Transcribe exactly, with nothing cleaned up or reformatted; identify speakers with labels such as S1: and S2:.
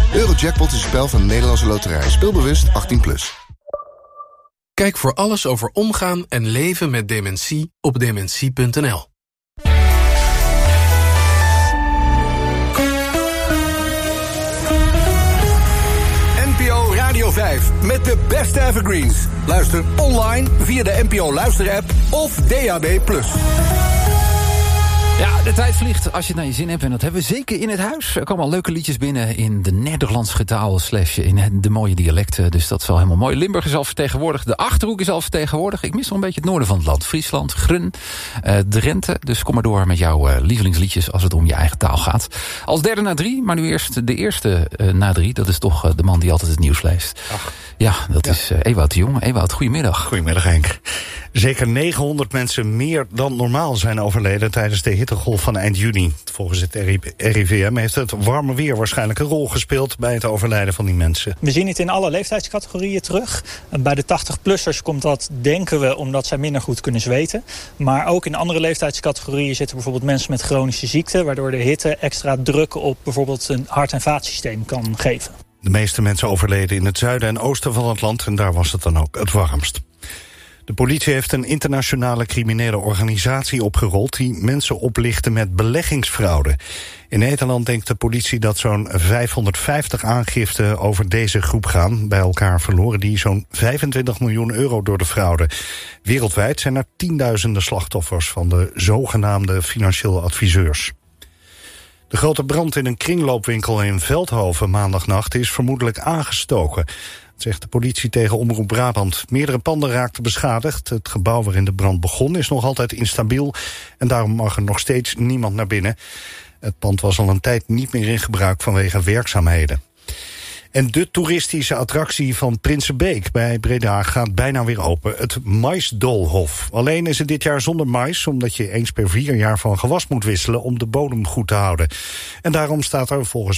S1: Eurojackpot is een spel van de Nederlandse Loterij. Speelbewust achttien plus.
S2: Kijk voor alles over omgaan en leven met dementie op dementie punt n l.
S3: N P O Radio vijf met de beste evergreens. Luister online via de N P O Luister-app of D A B plus.
S4: Ja, de tijd vliegt als je het naar je zin hebt. En dat hebben we zeker in het huis. Er komen al leuke liedjes binnen in de Nederlandse taal slash in de mooie dialecten. Dus dat is wel helemaal mooi. Limburg is al vertegenwoordigd. De Achterhoek is al vertegenwoordigd. Ik mis nog een beetje het noorden van het land. Friesland, Grun, uh, Drenthe. Dus kom maar door met jouw uh, lievelingsliedjes als het om je eigen taal gaat. Als derde na drie, maar nu eerst de eerste uh, na drie. Dat is toch uh, de man die altijd het nieuws leest. Ach. Ja, dat ja. is uh, Ewout de Jong. Ewout, goedemiddag.
S5: Goedemiddag, Henk. Zeker negenhonderd mensen meer dan normaal zijn overleden tijdens de hittegolf van eind juni. Volgens het R I V M heeft het warme weer waarschijnlijk een rol gespeeld bij het overlijden van die mensen.
S6: We zien het in alle leeftijdscategorieën terug. Bij de tachtig-plussers komt dat, denken we, omdat zij minder goed kunnen zweten. Maar ook in andere leeftijdscategorieën zitten bijvoorbeeld mensen met chronische ziekte, waardoor de hitte extra druk op bijvoorbeeld een hart- en vaatsysteem kan geven.
S5: De meeste mensen overleden in het zuiden en oosten van het land en daar was het dan ook het warmst. De politie heeft een internationale criminele organisatie opgerold die mensen oplichten met beleggingsfraude. In Nederland denkt de politie dat zo'n vijfhonderdvijftig aangiften over deze groep gaan. Bij elkaar verloren die zo'n vijfentwintig miljoen euro door de fraude. Wereldwijd zijn er tienduizenden slachtoffers van de zogenaamde financieel adviseurs. De grote brand in een kringloopwinkel in Veldhoven maandagnacht is vermoedelijk aangestoken, zegt de politie tegen Omroep Brabant. Meerdere panden raakten beschadigd. Het gebouw waarin de brand begon is nog altijd instabiel en daarom mag er nog steeds niemand naar binnen. Het pand was al een tijd niet meer in gebruik vanwege werkzaamheden. En de toeristische attractie van Prinsenbeek bij Breda gaat bijna weer open. Het maisdoolhof. Alleen is het dit jaar zonder mais, omdat je eens per vier jaar van gewas moet wisselen om de bodem goed te houden. En daarom staat er volgens